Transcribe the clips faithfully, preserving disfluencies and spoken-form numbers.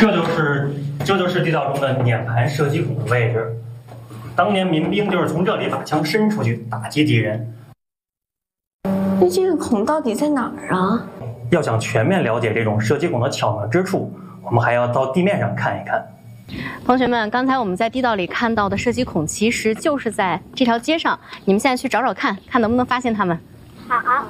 这就是这就是地道中的碾盘射击孔的位置。当年民兵就是从这里把枪伸出去打击敌人。 那这个孔到底在哪儿啊？ 要想全面了解这种射击孔的巧妙之处，我们还要到地面上看一看。 同学们，刚才我们在地道里看到的射击孔，其实就是在这条街上。你们现在去找找看，看能不能发现它们。 好。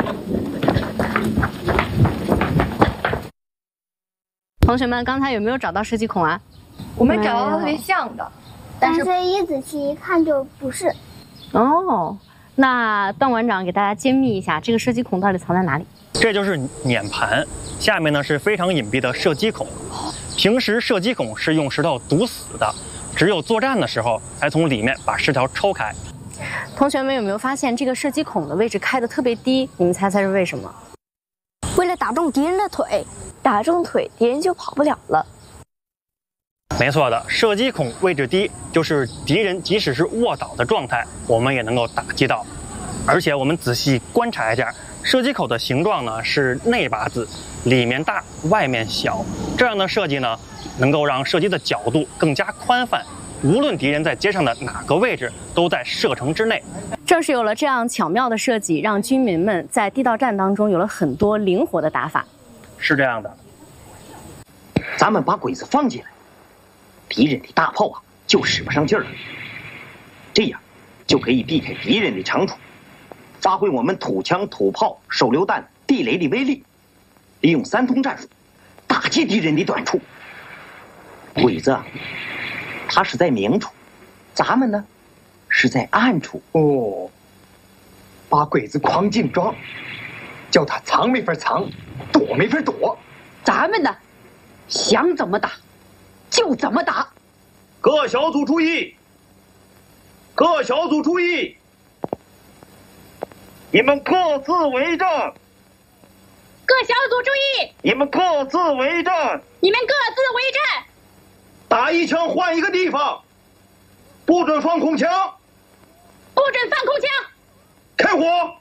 同学们，刚才有没有找到射击孔啊？ 我们找到特别像的， 但是一仔细一看就不是。 哦，那段馆长给大家揭秘一下，这个射击孔到底藏在哪里？ 这就是碾盘，下面呢是非常隐蔽的射击孔。平时射击孔是用石头堵死的，只有作战的时候才从里面把石条抽开。 同学们有没有发现这个射击孔的位置开得特别低？你们猜猜是为什么？ 为了打中敌人的腿，打中腿敌人就跑不了了。 没错的，射击孔位置低，就是敌人即使是卧倒的状态，我们也能够打击到。而且我们仔细观察一下，射击口的形状呢是内八字，里面大，外面小。这样的设计呢，能够让射击的角度更加宽泛，无论敌人在街上的哪个位置，都在射程之内。 正是有了这样巧妙的设计，让军民们在地道战当中有了很多灵活的打法。 是这样的， 咱们把鬼子放进来，敌人的大炮啊就使不上劲儿了，这样就可以避开敌人的长处，发挥我们土枪、土炮、手榴弹、地雷的威力，利用三通战术打击敌人的短处。鬼子啊，他是在明处，咱们呢是在暗处。 哦，把鬼子框进装，叫他藏没法藏，躲没法躲。 咱们呢，想怎么打就怎么打。 各小组注意，各小组注意，你们各自为战。 各小组注意， 你们各自为战。 你们各自为战。 打一枪换一个地方，不准放空枪， 不准放空枪。 开火。